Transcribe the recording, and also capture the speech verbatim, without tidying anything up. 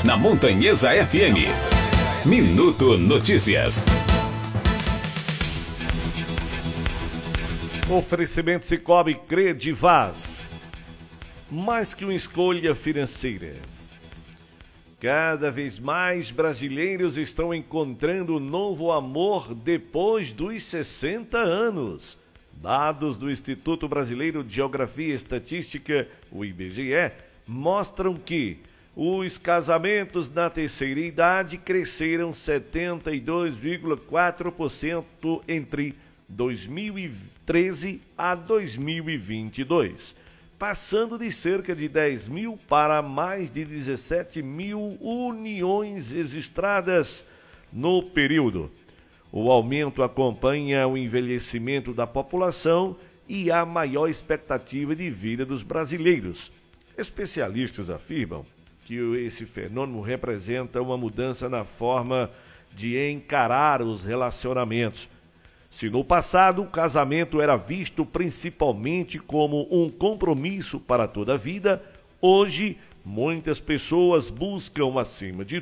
na Montanhesa F M. Minuto Notícias. Oferecimento Cicobi Credivaz. Mais que uma escolha financeira. Cada vez mais brasileiros estão encontrando um novo amor depois dos sessenta anos. Dados do Instituto Brasileiro de Geografia e Estatística, o I B G E, mostram que os casamentos na terceira idade cresceram setenta e dois vírgula quatro por cento entre dois mil e treze a dois mil e vinte e dois, passando de cerca de dez mil para mais de dezessete mil uniões registradas no período. O aumento acompanha o envelhecimento da população e a maior expectativa de vida dos brasileiros. Especialistas afirmam que esse fenômeno representa uma mudança na forma de encarar os relacionamentos. Se no passado o casamento era visto principalmente como um compromisso para toda a vida, hoje muitas pessoas buscam, acima de